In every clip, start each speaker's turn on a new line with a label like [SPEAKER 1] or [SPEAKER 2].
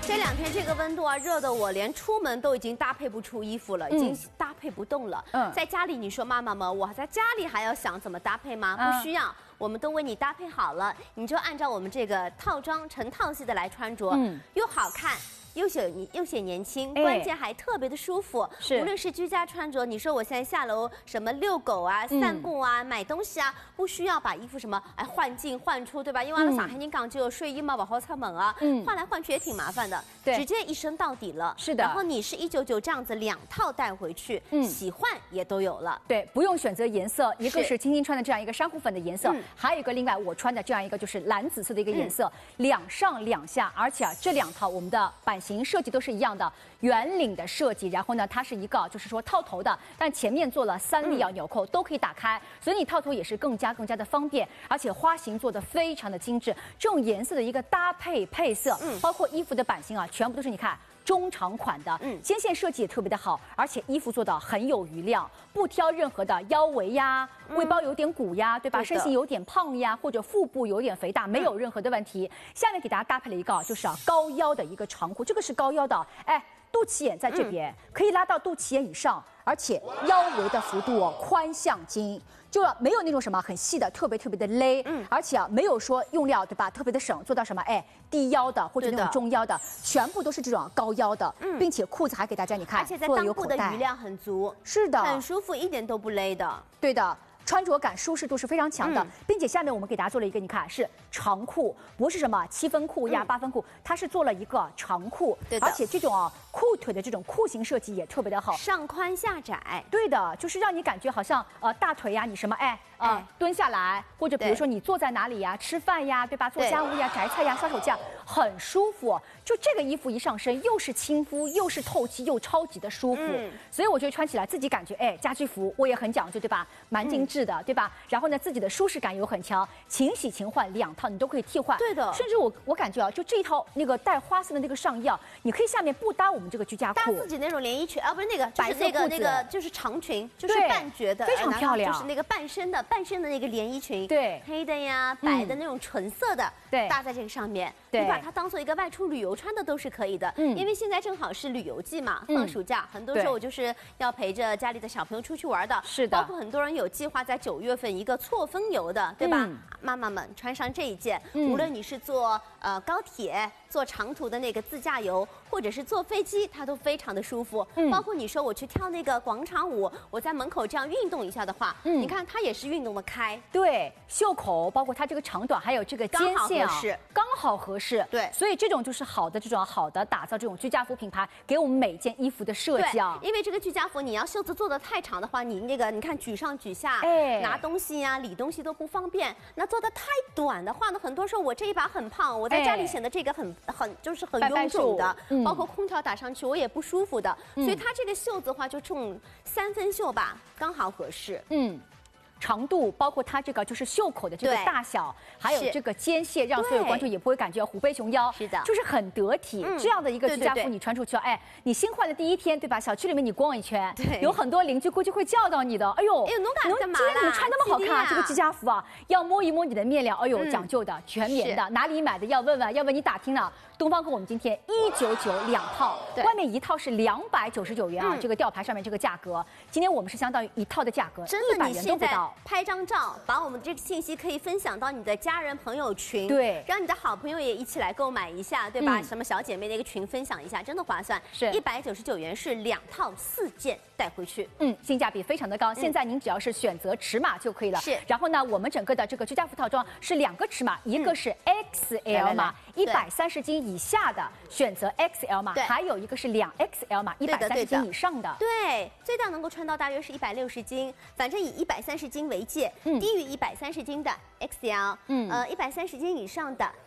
[SPEAKER 1] 这两天这个温度啊，热的我连出门都已经搭配不出衣服了，已经搭配不动了。在家里你说妈妈们，我在家里还要想怎么搭配吗？不需要，我们都为你搭配好了，你就按照我们这个套装成套系的来穿着，又好看。又显年轻，关键还特别的舒服。无论是居家穿着，你说我现在下楼什么遛狗啊、散步啊、买东西啊，不需要把衣服什么换进换出，对吧？因为阿拉上海人讲究睡衣嘛，不好出门啊，换来换去也挺麻烦的。直接一身到底了。是的。然后你是199这样子2套带回去，喜欢也都有了。
[SPEAKER 2] 对，不用选择颜色，一个是青青穿的这样一个珊瑚粉的颜色，还有一个另外我穿的这样一个就是蓝紫色的一个颜色，2上2下，而且这2套我们的版型设计都是一样的，圆领的设计，然后呢，它是一个就是说套头的，但前面做了3粒纽扣，都可以打开，所以你套头也是更加的方便，而且花型做的非常的精致，这种颜色的一个搭配配色，包括衣服的版型啊，全部都是你看。中长款的，肩线设计也特别的好，而且衣服做的很有余量，不挑任何的腰围呀、胃包有点鼓呀，对吧？身形有点胖呀，或者腹部有点肥大，没有任何的问题。下面给大家搭配了一个就是高腰的一个长裤，这个是高腰的，肚脐眼在这边，可以拉到肚脐眼以上，而且腰围的幅度宽向筋，就没有那种什么很细的，特别的勒，而且没有说用料对吧，特别的省，做到什么低腰的或者那种中腰的，全部都是这种高腰的，并且裤子还给大家你看，
[SPEAKER 1] 而且在裆部的余量很足，
[SPEAKER 2] 是的，
[SPEAKER 1] 很舒服，一点都不勒的，
[SPEAKER 2] 对的。穿着感、舒适度是非常强的，并且下面我们给大家做了一个，你看是长裤，不是什么7分裤呀、8分裤，它是做了一个长裤，而且这种裤腿的这种裤型设计也特别的好，
[SPEAKER 1] 上宽下窄，
[SPEAKER 2] 对的，就是让你感觉好像大腿呀，你什么蹲下来，或者比如说你坐在哪里呀，吃饭呀，对吧？做家务呀、摘菜呀、刷手机啊，很舒服。就这个衣服一上身，又是亲肤，又是透气，又超级的舒服，所以我觉得穿起来自己感觉家居服我也很讲究，对吧？蛮精致的，对吧？然后呢，自己的舒适感又很强，勤洗勤换2套你都可以替换。
[SPEAKER 1] 对的，
[SPEAKER 2] 甚至我感觉就这一套那个带花色的那个上衣你可以下面不搭我们这个居家裤，
[SPEAKER 1] 搭自己那种连衣裙不是那个白色那个就是长裙，就是半绝的，
[SPEAKER 2] 非常漂亮，
[SPEAKER 1] 就是那个半身的那个连衣裙，
[SPEAKER 2] 对，
[SPEAKER 1] 黑的呀、白的那种纯色的，
[SPEAKER 2] 对，
[SPEAKER 1] 搭在这个上面，你把它当做一个外出旅游穿的都是可以的，因为现在正好是旅游季嘛，放暑假，很多时候我就是要陪着家里的小朋友出去玩的，是的，包括很多人有计划在9月份一个错峰游的，对吧？妈妈们穿上这一件，无论你是坐高铁、坐长途的那个自驾游，或者是坐飞机，它都非常的舒服。包括你说我去跳那个广场舞，我在门口这样运动一下的话，你看它也是运动的开。
[SPEAKER 2] 对，袖口包括它这个长短，还有这个肩线刚好合适。
[SPEAKER 1] 对，
[SPEAKER 2] 所以这种就是好的打造这种居家服品牌，给我们每件衣服的设计
[SPEAKER 1] 因为这个居家服你要袖子做的太长的话，你那个你看举上举下，拿东西呀、理东西都不方便。那做的太短的话呢，很多时候我这一把很胖，我在家里显得这个很就是很臃肿的，包括空调打上去我也不舒服的。所以它这个袖子的话就这种3分袖吧，刚好合适。
[SPEAKER 2] 长度包括它这个就是袖口的这个大小，还有这个肩线，让所有观众也不会感觉虎背熊腰，
[SPEAKER 1] 是的，
[SPEAKER 2] 就是很得体。这样的一个居家服你穿出去，你新换的第1天，对吧？小区里面你逛一圈，有很多邻居估计会叫到你的，哎呦，
[SPEAKER 1] 侬今天怎么
[SPEAKER 2] 穿那么好看，这个居家服要摸一摸你的面料，哎呦，讲究的，全棉的，哪里买的要问问，要不你打听了。东方跟我们今天1992套，外面1套是299元这个吊牌上面这个价格，今天我们是相当于1套的价格，
[SPEAKER 1] 真的，
[SPEAKER 2] 100元都不到。
[SPEAKER 1] 拍张照，把我们这个信息可以分享到你的家人朋友群，
[SPEAKER 2] 对，
[SPEAKER 1] 让你的好朋友也一起来购买一下，对吧？什么小姐妹的一个群分享一下，真的划算。是199元是2套4件带回去，
[SPEAKER 2] 性价比非常的高。现在您只要是选择尺码就可以了。是，然后呢，我们整个的这个居家服套装是2个尺码，一个是 XL 码，130斤以下的选择 XL 码，还有一个是2XL 码，130斤以上的。
[SPEAKER 1] 对，最大能够穿到大约是160斤，反正以130斤为界，低于130斤的 XL， 130斤以上的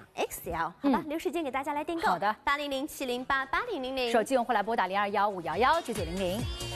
[SPEAKER 1] 2XL， 好吧，留时间给大家来订购。
[SPEAKER 2] 好的，
[SPEAKER 1] 800708800，
[SPEAKER 2] 手机用户来拨打0215119900。